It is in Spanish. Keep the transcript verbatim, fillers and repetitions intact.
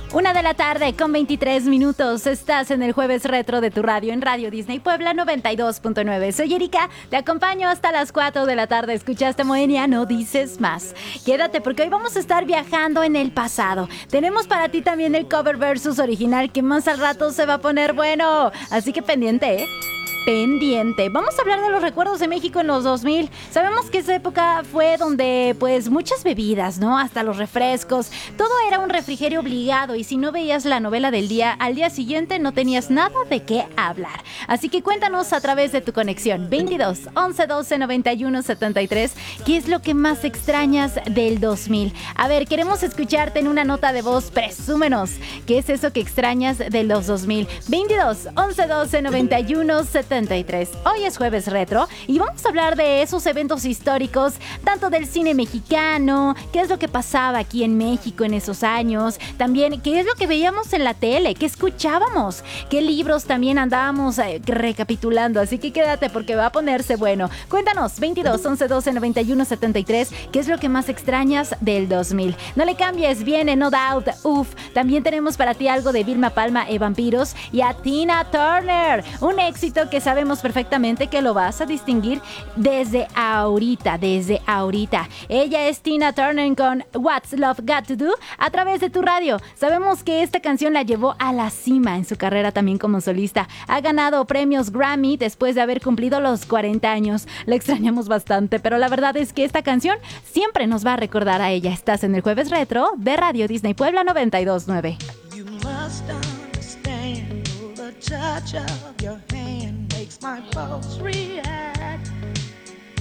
Una de la tarde con veintitrés minutos. Estás en el Jueves Retro de tu radio en Radio Disney Puebla noventa y dos punto nueve. Soy Erika, te acompaño hasta las cuatro de la tarde. ¿Escuchaste, Moenia? No dices más. Quédate porque hoy vamos a estar viajando en el pasado. Tenemos para ti también el cover versus original que más al rato se va a poner bueno. Así que pendiente, ¿eh? Pendiente. Vamos a hablar de los recuerdos de México en los dos mil. Sabemos que esa época fue donde pues muchas bebidas, ¿no? Hasta los refrescos. Todo era un refrigerio obligado y si no veías la novela del día, al día siguiente no tenías nada de qué hablar. Así que cuéntanos a través de tu conexión veintidós, once, doce, noventa y uno, setenta y tres qué es lo que más extrañas del dos mil. A ver, queremos escucharte en una nota de voz. Presúmenos. ¿Qué es eso que extrañas de los dos mil? veintidós, once, doce, noventa y uno, setenta y tres. Hoy es Jueves Retro y vamos a hablar de esos eventos históricos, tanto del cine mexicano, qué es lo que pasaba aquí en México en esos años, también qué es lo que veíamos en la tele, qué escuchábamos, qué libros también andábamos eh, recapitulando, así que quédate porque va a ponerse bueno. Cuéntanos, veintidós, once, doce, noventa y uno, setenta y tres, qué es lo que más extrañas del dos mil. No le cambies, viene No Doubt, uff. También tenemos para ti algo de Vilma Palma e Vampiros y a Tina Turner, un éxito que sabemos perfectamente que lo vas a distinguir desde ahorita, desde ahorita. Ella es Tina Turner con What's Love Got to Do a través de tu radio. Sabemos que esta canción la llevó a la cima en su carrera también como solista. Ha ganado premios Grammy después de haber cumplido los cuarenta años. La extrañamos bastante, pero la verdad es que esta canción siempre nos va a recordar a ella. Estás en el Jueves Retro de Radio Disney Puebla noventa y dos punto nueve. You must understand the touch of your hand makes my pulse react.